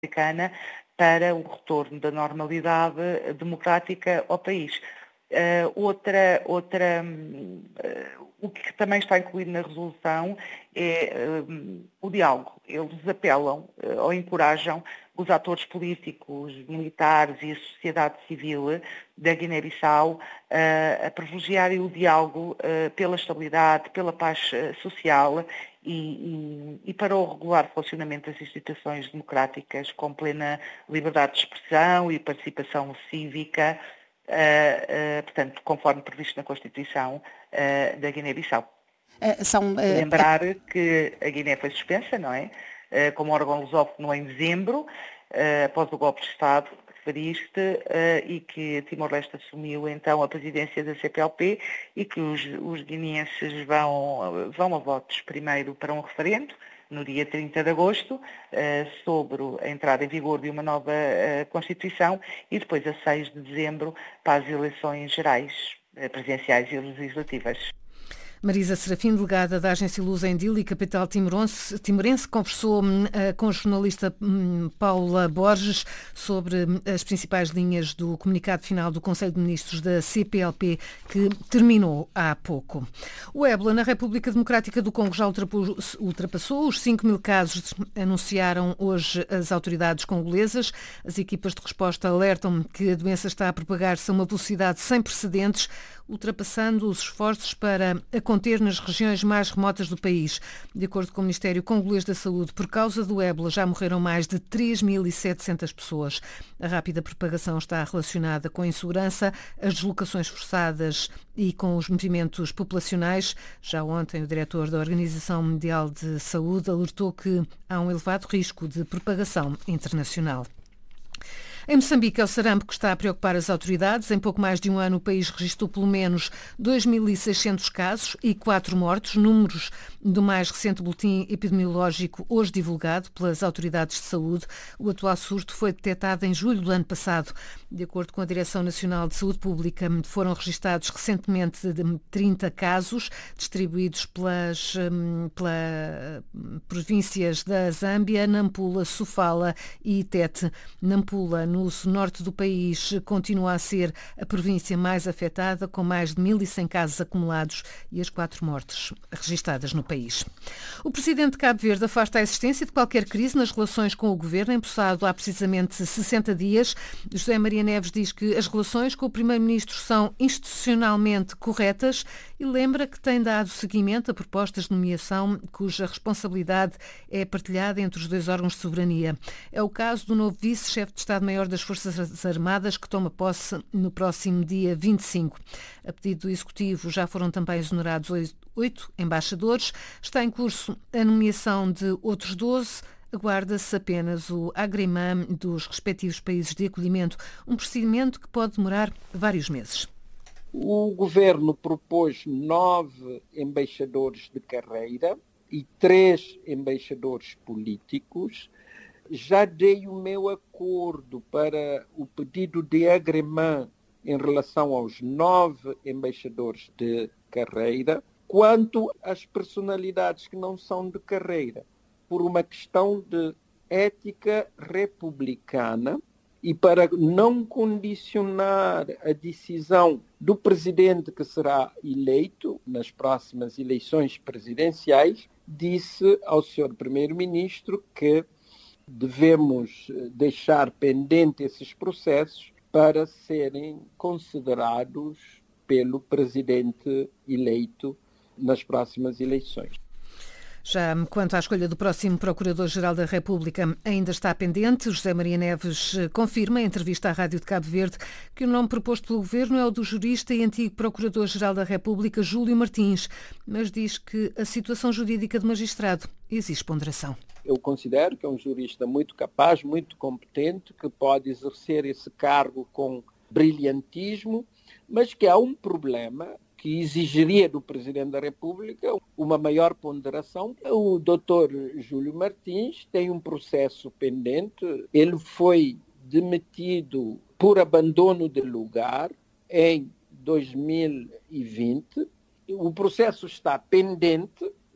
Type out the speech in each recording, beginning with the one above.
Africana para o retorno da normalidade democrática ao país. O que também está incluído na resolução é o diálogo. Eles apelam ou encorajam os atores políticos, militares e a sociedade civil da Guiné-Bissau a privilegiarem o diálogo pela estabilidade, pela paz social e para o regular funcionamento das instituições democráticas com plena liberdade de expressão e participação cívica, portanto, conforme previsto na Constituição da Guiné-Bissau. Lembrar que a Guiné foi suspensa, não é? Como órgão lusófono em dezembro, após o golpe de Estado que referiste, e que Timor-Leste assumiu então a presidência da CPLP e que os guineenses vão a votos primeiro para um referendo, no dia 30 de agosto, sobre a entrada em vigor de uma nova Constituição e depois a 6 de dezembro para as eleições gerais, presidenciais e legislativas. Marisa Serafim, delegada da Agência Lusa em Dili, capital timorense, conversou com a jornalista Paula Borges sobre as principais linhas do comunicado final do Conselho de Ministros da CPLP, que terminou há pouco. O ébola na República Democrática do Congo já ultrapassou os 5.000 casos, anunciaram hoje as autoridades congolesas. As equipas de resposta alertam que a doença está a propagar-se a uma velocidade sem precedentes, ultrapassando os esforços para a conter nas regiões mais remotas do país. De acordo com o Ministério Congolês da Saúde, por causa do ébola já morreram mais de 3.700 pessoas. A rápida propagação está relacionada com a insegurança, as deslocações forçadas e com os movimentos populacionais. Já ontem, o diretor da Organização Mundial de Saúde alertou que há um elevado risco de propagação internacional. Em Moçambique, é o sarampo que está a preocupar as autoridades. Em pouco mais de um ano, o país registrou pelo menos 2.600 casos e 4 mortos, números do mais recente boletim epidemiológico hoje divulgado pelas autoridades de saúde. O atual surto foi detectado em julho do ano passado. De acordo com a Direção Nacional de Saúde Pública, foram registados recentemente 30 casos, distribuídos pelas províncias da Zâmbia, Nampula, Sofala e Tete. Nampula, no norte do país, continua a ser a província mais afetada, com mais de 1.100 casos acumulados e as 4 mortes registadas no país. O presidente de Cabo Verde afasta a existência de qualquer crise nas relações com o governo, empossado há precisamente 60 dias. José Maria Neves diz que as relações com o primeiro-ministro são institucionalmente corretas e lembra que tem dado seguimento a propostas de nomeação cuja responsabilidade é partilhada entre os dois órgãos de soberania. É o caso do novo vice-chefe de Estado-Maior das Forças Armadas, que toma posse no próximo dia 25. A pedido do Executivo já foram também exonerados 8 embaixadores. Está em curso a nomeação de outros 12. Aguarda-se apenas o agrément dos respectivos países de acolhimento, um procedimento que pode demorar vários meses. O governo propôs 9 embaixadores de carreira e 3 embaixadores políticos. Já dei o meu acordo para o pedido de agrément em relação aos 9 embaixadores de carreira. Quanto às personalidades que não são de carreira, por uma questão de ética republicana e para não condicionar a decisão do presidente que será eleito nas próximas eleições presidenciais, disse ao senhor primeiro-ministro que devemos deixar pendente esses processos para serem considerados pelo presidente eleito nas próximas eleições. Já quanto à escolha do próximo Procurador-Geral da República, ainda está pendente. José Maria Neves confirma em entrevista à Rádio de Cabo Verde que o nome proposto pelo Governo é o do jurista e antigo Procurador-Geral da República, Júlio Martins, mas diz que a situação jurídica do magistrado exige ponderação. Eu considero que é um jurista muito capaz, muito competente, que pode exercer esse cargo com brilhantismo, mas que há um problema que exigiria do Presidente da República uma maior ponderação. O Dr. Júlio Martins tem um processo pendente. Ele foi demitido por abandono de lugar em 2020. O processo está pendente,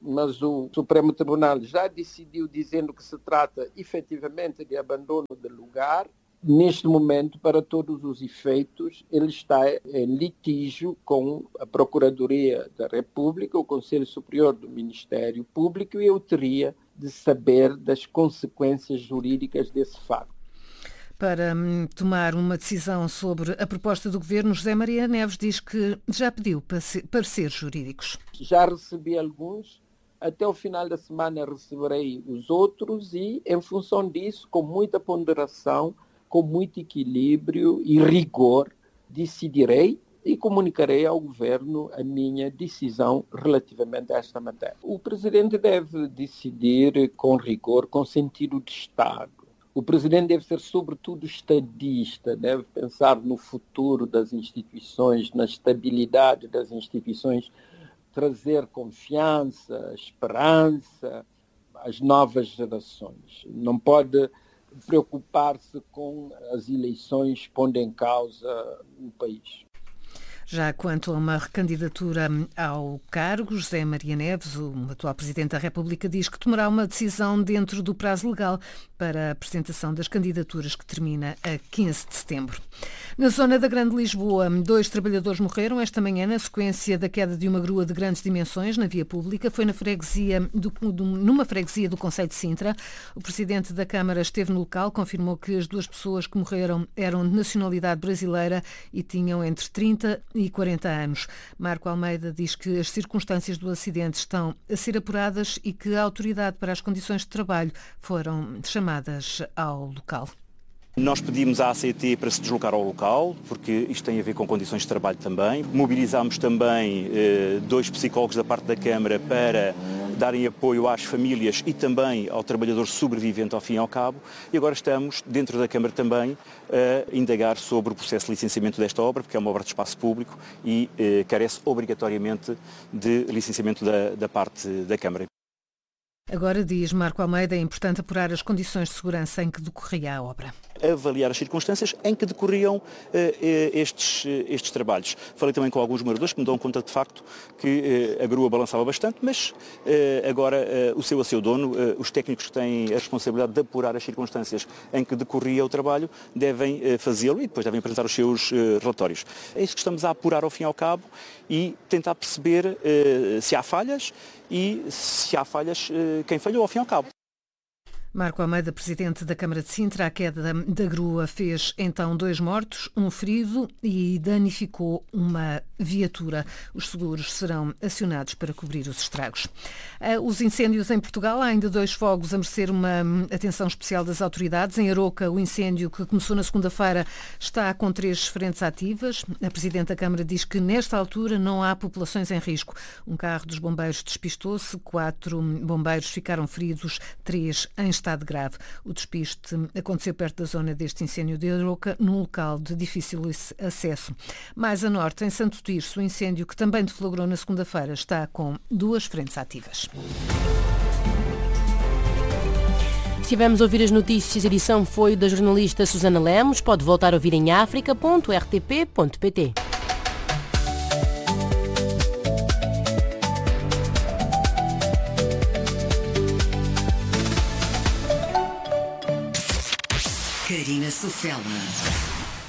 mas o Supremo Tribunal já decidiu dizendo que se trata efetivamente de abandono de lugar. Neste momento, para todos os efeitos, ele está em litígio com a Procuradoria da República, o Conselho Superior do Ministério Público, e eu teria de saber das consequências jurídicas desse facto. Para tomar uma decisão sobre a proposta do Governo, José Maria Neves diz que já pediu pareceres jurídicos. Já recebi alguns, até o final da semana receberei os outros e, em função disso, com muita ponderação, com muito equilíbrio e rigor, decidirei e comunicarei ao Governo a minha decisão relativamente a esta matéria. O Presidente deve decidir com rigor, com sentido de Estado. O Presidente deve ser, sobretudo, estadista, deve pensar no futuro das instituições, na estabilidade das instituições, trazer confiança, esperança às novas gerações. Não pode preocupar-se com as eleições pondo em causa o país. Já quanto a uma recandidatura ao cargo, José Maria Neves, o atual Presidente da República, diz que tomará uma decisão dentro do prazo legal para a apresentação das candidaturas, que termina a 15 de setembro. Na zona da Grande Lisboa, 2 trabalhadores morreram esta manhã na sequência da queda de uma grua de grandes dimensões na via pública. Foi numa freguesia do concelho de Sintra. O Presidente da Câmara esteve no local, confirmou que as 2 pessoas que morreram eram de nacionalidade brasileira e tinham entre 30 e 40 anos. Marco Almeida diz que as circunstâncias do acidente estão a ser apuradas e que a autoridade para as condições de trabalho foram chamadas ao local. Nós pedimos à ACT para se deslocar ao local, porque isto tem a ver com condições de trabalho também. Mobilizámos também 2 psicólogos da parte da Câmara para darem apoio às famílias e também ao trabalhador sobrevivente ao fim e ao cabo. E agora estamos, dentro da Câmara também, a indagar sobre o processo de licenciamento desta obra, porque é uma obra de espaço público e carece obrigatoriamente de licenciamento da parte da Câmara. Agora, diz Marco Almeida, é importante apurar as condições de segurança em que decorria a obra. Avaliar as circunstâncias em que decorriam estes trabalhos. Falei também com alguns moradores que me dão conta de facto que a grua balançava bastante, mas agora o seu dono, os técnicos que têm a responsabilidade de apurar as circunstâncias em que decorria o trabalho, devem fazê-lo e depois devem apresentar os seus relatórios. É isso que estamos a apurar ao fim e ao cabo e tentar perceber se há falhas e, se há falhas, quem falhou ao fim e ao cabo. Marco Almeida, Presidente da Câmara de Sintra, a queda da grua fez então 2 mortos, 1 ferido e danificou uma viatura. Os seguros serão acionados para cobrir os estragos. Os incêndios em Portugal, há ainda 2 fogos a merecer uma atenção especial das autoridades. Em Aroca, o incêndio que começou na segunda-feira está com 3 frentes ativas. A Presidente da Câmara diz que nesta altura não há populações em risco. Um carro dos bombeiros despistou-se, 4 bombeiros ficaram feridos, 3 em estado grave. O despiste aconteceu perto da zona deste incêndio de Aroca, num local de difícil acesso. Mais a norte, em Santo Tirso, o incêndio que também deflagrou na segunda-feira está com 2 frentes ativas. Estivemos a ouvir as notícias, a edição foi da jornalista Susana Lemos. Pode voltar a ouvir em africa.rtp.pt. Karina Sofela.